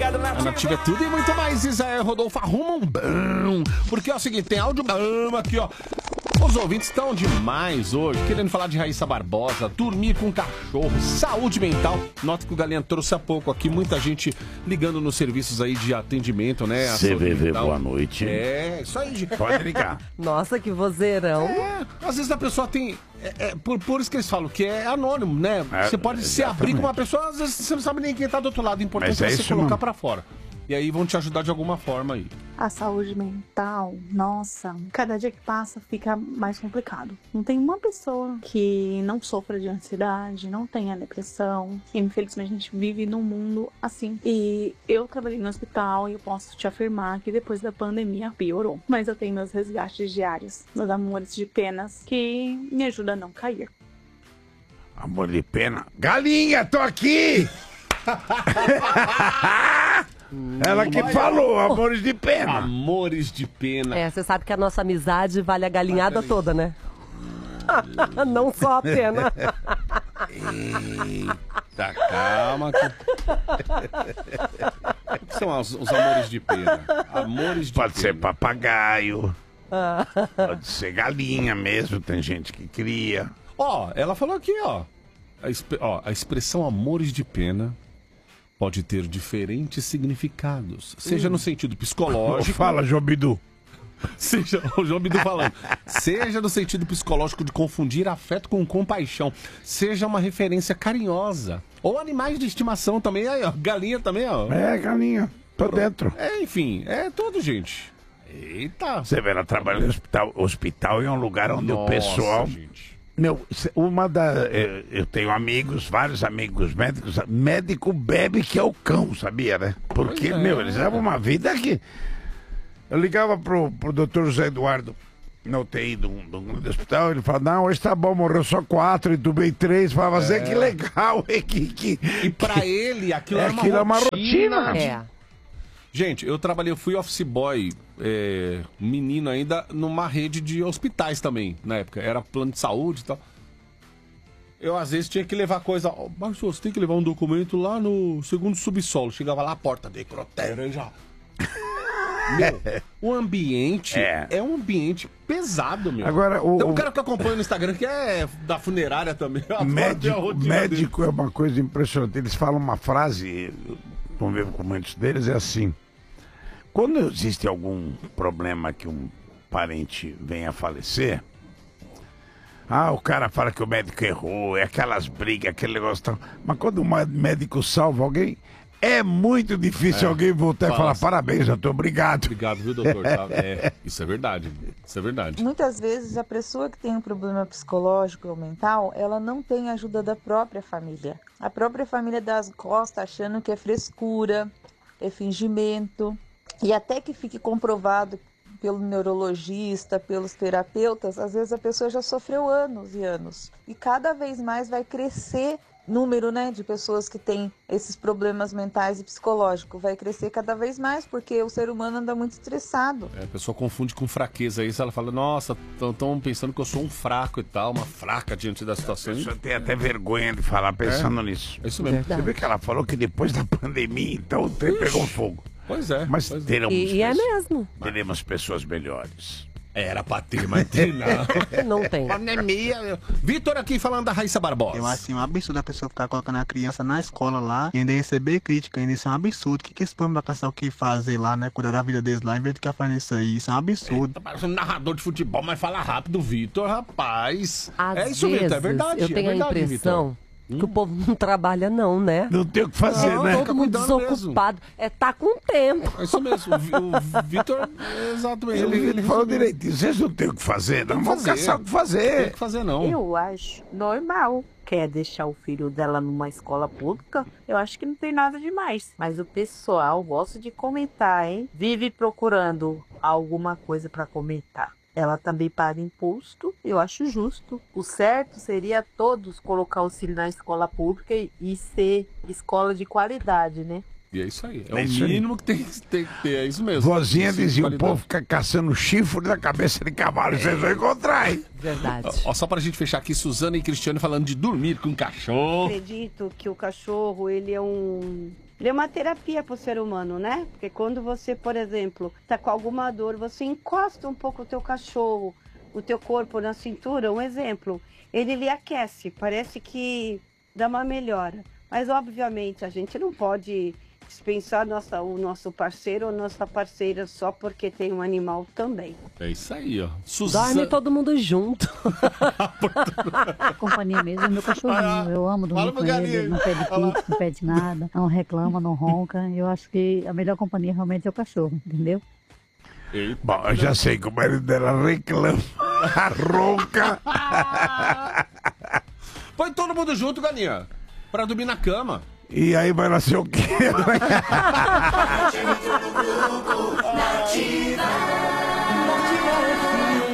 ligado na Nativa é tudo e muito mais. Isaías Rodolfo arruma um bom. Porque é o seguinte, tem áudio bom aqui, ó. Os ouvintes estão demais hoje, querendo falar de Raíssa Barbosa, dormir com cachorro, saúde mental. Nota que o Galinha trouxe há pouco aqui, muita gente ligando nos serviços aí de atendimento, né? CVV, boa noite. É, isso aí. Pode ligar. Nossa, que vozeirão. Às vezes a pessoa tem... por isso que eles falam que é anônimo, né? Você pode se abrir com uma pessoa, às vezes você não sabe nem quem tá do outro lado. O importante é você colocar pra fora. E aí vão te ajudar de alguma forma aí. A saúde mental, nossa, cada dia que passa fica mais complicado. Não tem uma pessoa que não sofra de ansiedade, não tenha depressão. Infelizmente a gente vive num mundo assim. E eu trabalhei no hospital e eu posso te afirmar que depois da pandemia piorou. Mas eu tenho meus resgates diários, meus amores de penas que me ajudam a não cair. Amor de pena. Galinha, tô aqui! Ela que falou, amores de pena. Amores de pena. É, você sabe que a nossa amizade vale a galinhada toda, né? Não só a pena. Eita, calma. O que são os amores de pena? Amores de Pode pena. ser papagaio. Pode ser galinha mesmo, tem gente que cria. Ó, ela falou aqui, ó. A expressão amores de pena pode ter diferentes significados. Seja no sentido psicológico. Fala, Jobidu. Seja o João Bidu falando. Seja no sentido psicológico de confundir afeto com compaixão. Seja uma referência carinhosa. Ou animais de estimação também. Aí, ó. Galinha também, ó. É, galinha. Tô dentro. É, enfim. É tudo, gente. Eita. Você vê, ela trabalha no hospital. Hospital é um lugar onde o pessoal... gente. Meu, eu tenho amigos, vários amigos médicos. Médico bebe que é o cão, sabia, né? Porque, eles levam uma vida que... Eu ligava pro doutor José Eduardo na UTI do grande hospital, ele falava, não, hoje tá bom, morreu só 4, entubei 3. Falava, Zé, que legal, E pra ele, aquilo é uma rotina. É. Gente, eu fui office boy, menino ainda, numa rede de hospitais também, na época. Era plano de saúde e tal. Eu, às vezes, tinha que levar coisa... Mas você tem que levar um documento lá no segundo subsolo. Chegava lá, a porta, necrotério, já... Meu, o ambiente é um ambiente pesado, meu. Agora, tem um cara que eu acompanho no Instagram que é da funerária também. Médico é uma coisa impressionante. Eles falam uma frase, convivo com muitos deles, é assim: quando existe algum problema que um parente venha a falecer, o cara fala que o médico errou, é aquelas brigas, aquele negócio tal. Mas quando o médico salva alguém, é muito difícil alguém voltar e falar parabéns, doutor, obrigado. Obrigado, viu, doutor? Isso é verdade. Isso é verdade. Muitas vezes a pessoa que tem um problema psicológico ou mental, ela não tem ajuda da própria família. A própria família dá as costas achando que é frescura, é fingimento. E até que fique comprovado pelo neurologista, pelos terapeutas, às vezes a pessoa já sofreu anos e anos. E cada vez mais vai crescer número, né, de pessoas que têm esses problemas mentais e psicológicos. Vai crescer cada vez mais, porque o ser humano anda muito estressado. A pessoa confunde com fraqueza isso. Ela fala, nossa, estão pensando que eu sou um fraco e tal, uma fraca diante da situação. Você tem até vergonha de falar pensando nisso. É isso mesmo. Você vê que ela falou que depois da pandemia, então o trem pegou fogo. Pois é. Mas teremos E é mesmo. teremos pessoas melhores. Era pra ter, mas tem não. Não tem. Pandemia. Vitor aqui falando da Raíssa Barbosa. Eu acho assim, um absurdo a pessoa ficar colocando a criança na escola lá e ainda receber crítica, ainda isso é um absurdo. O que esse povo vai caçar o que fazer lá, né? Cuidar da vida deles lá, em vez de ficar fazendo isso aí, isso é um absurdo. Tá parecendo um narrador de futebol, mas fala rápido, Vitor, rapaz. Às isso, Vitor, é verdade. eu tenho a impressão que o povo não trabalha não, né? Não tem o que fazer, né? Todo mundo desocupado. Tá com tempo. É isso mesmo. O Vitor, exatamente. Ele falou direitinho. Vocês não têm o que fazer, não vão caçar o que fazer. Não tem o que fazer, não. Eu acho normal. Quer deixar o filho dela numa escola pública? Eu acho que não tem nada demais. Mas o pessoal gosta de comentar, hein? Vive procurando alguma coisa pra comentar. Ela também paga imposto, eu acho justo. O certo seria todos colocar o filho na escola pública e ser escola de qualidade, né? E é isso aí. É o mínimo que tem que ter, é isso mesmo. Vozinha dizia, o povo fica caçando chifre na cabeça de cavalo, vocês vão encontrar, hein? Verdade. Ó, só pra gente fechar aqui, Suzana e Cristiano falando de dormir com cachorro. Acredito que o cachorro, ele é um Ele é uma terapia para o ser humano, né? Porque quando você, por exemplo, tá com alguma dor, você encosta um pouco o teu cachorro, o teu corpo na cintura, um exemplo, ele lhe aquece, parece que dá uma melhora. Mas, obviamente, a gente não pode dispensar o nosso parceiro ou nossa parceira só porque tem um animal também. É isso aí, ó. Dorme todo mundo junto. A companhia mesmo é meu cachorrinho. Eu amo dormir com ele, ele não pede pizza, não pede nada, não reclama, não ronca. Eu acho que a melhor companhia realmente é o cachorro, entendeu? Bom, eu já sei que o marido dela reclama, ronca. Põe todo mundo junto, galinha, pra dormir na cama. E aí vai nascer o quê? Nativa.